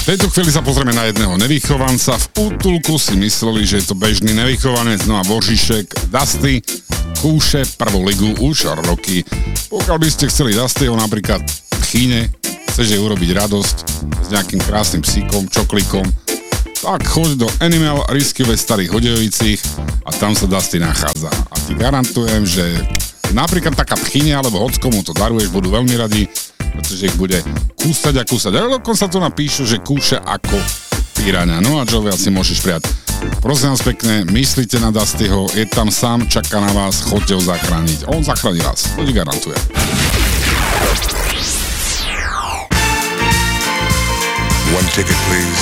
V tejto chvíli sa pozrieme na jedného nevychovanca. V útulku si mysleli, že je to bežný nevychovanec, no a Božišek Dusty kúše prvú ligu už roky. Pokiaľ by ste chceli Dustyho napríklad v Chíne, chceš jej urobiť radosť s nejakým krásnym psíkom, čoklikom, tak choď do Animal Rescue Starých Hodejovicích a tam sa Dusty nachádza. A ti garantujem, že napríklad taká pchyne alebo hockomu to daruješ, budú veľmi radi, pretože ich bude kúsať a kúsať. A dokonca tu napíšu, že kúše ako piráňa. No a čo viac si môžeš prijať. Prosím vás pekne, myslíte na Dustyho, je tam sám, čaká na vás, choďte ho zachrániť. On zachráni vás, to ti garantuje. One ticket, please.